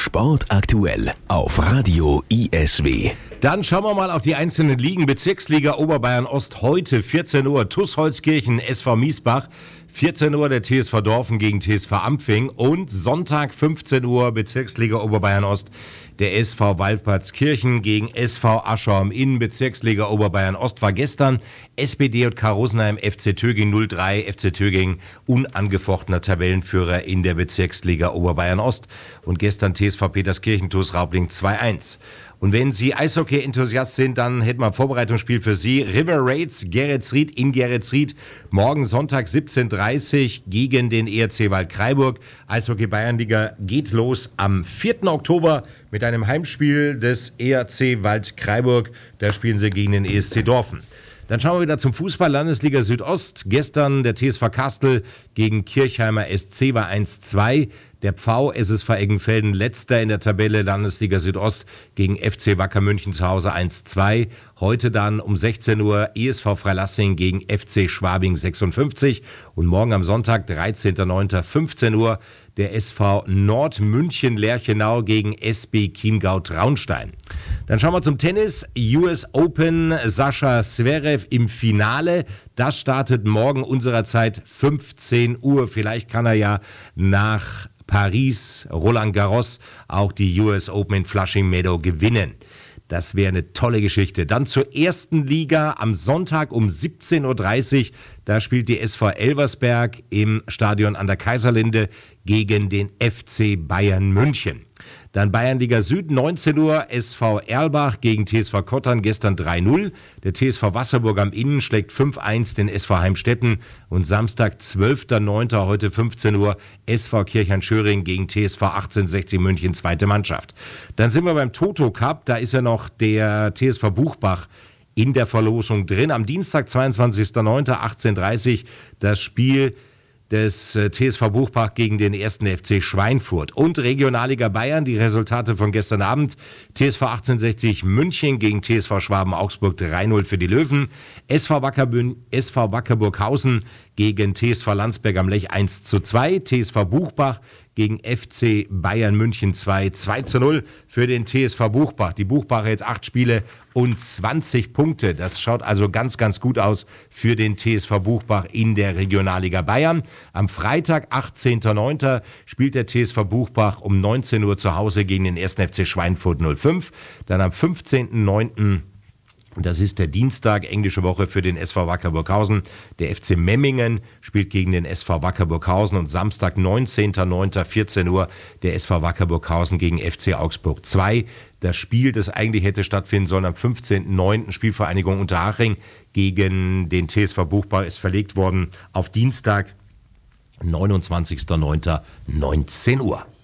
Sport aktuell auf Radio ISW. Dann schauen wir mal auf die einzelnen Ligen. Bezirksliga Oberbayern Ost heute 14 Uhr TuS Holzkirchen SV Miesbach. 14 Uhr der TSV Dorfen gegen TSV Ampfing und Sonntag 15 Uhr Bezirksliga Oberbayern Ost der SV Waldpartskirchen gegen SV Aschau am Inn. Bezirksliga Oberbayern Ost war gestern SpDJK Rosenheim FC Töging 03, FC Töging unangefochtener Tabellenführer in der Bezirksliga Oberbayern Ost und gestern TSV Peterskirchen TuS Raubling 2-1. Und wenn Sie Eishockey-Enthusiast sind, dann hätten wir ein Vorbereitungsspiel für Sie. River Raids Geretsried in Geretsried. Morgen Sonntag 17:30 Uhr gegen den ERC Waldkraiburg. Eishockey Bayernliga geht los am 4. Oktober mit einem Heimspiel des ERC Waldkraiburg. Da spielen sie gegen den ESC Dorfen. Dann schauen wir wieder zum Fußball, Landesliga Südost. Gestern der TSV Kastel gegen Kirchheimer SC war 1-2. Der Pfau SSV Eggenfelden letzter in der Tabelle, Landesliga Südost gegen FC Wacker München zu Hause 1-2. Heute dann um 16 Uhr ESV Freilassing gegen FC Schwabing 56. Und morgen am Sonntag, 13.09. 15 Uhr, der SV Nordmünchen Lerchenau gegen SB Chiemgau Traunstein. Dann schauen wir zum Tennis. US Open, Sascha Zverev im Finale. Das startet morgen unserer Zeit 15 Uhr. Vielleicht kann er ja nach Paris, Roland Garros, auch die US Open in Flushing Meadow gewinnen. Das wäre eine tolle Geschichte. Dann zur ersten Liga am Sonntag um 17:30 Uhr. Da spielt die SV Elversberg im Stadion an der Kaiserlinde gegen den FC Bayern München. Dann Bayernliga Süd, 19 Uhr, SV Erlbach gegen TSV Kottern, gestern 3-0. Der TSV Wasserburg am Inn schlägt 5-1 den SV Heimstetten. Und Samstag, 12.09., heute 15 Uhr, SV Kirchheim-Schöring gegen TSV 1860 München, zweite Mannschaft. Dann sind wir beim Toto Cup, da ist ja noch der TSV Buchbach in der Verlosung drin. Am Dienstag, 22.09., 18:30 Uhr, das Spiel des TSV Buchbach gegen den 1. FC Schweinfurt. Und Regionalliga Bayern, die Resultate von gestern Abend. TSV 1860 München gegen TSV Schwaben Augsburg 3-0 für die Löwen. SV Wackerburghausen gegen TSV Landsberg am Lech 1-2. TSV Buchbach gegen FC Bayern München 2-0 für den TSV Buchbach. Die Buchbacher jetzt 8 Spiele und 20 Punkte. Das schaut also ganz, ganz gut aus für den TSV Buchbach in der Regionalliga Bayern. Am Freitag, 18.09., spielt der TSV Buchbach um 19 Uhr zu Hause gegen den 1. FC Schweinfurt 05. Dann am 15.09., das ist der Dienstag, englische Woche für den SV Wackerburghausen. Der FC Memmingen spielt gegen den SV Wackerburghausen und Samstag, 19.09., 14 Uhr, der SV Wackerburghausen gegen FC Augsburg 2. Das Spiel, das eigentlich hätte stattfinden sollen am 15.09., Spielvereinigung Unterhaching gegen den TSV Buchbach, ist verlegt worden auf Dienstag, 29.09., 19 Uhr.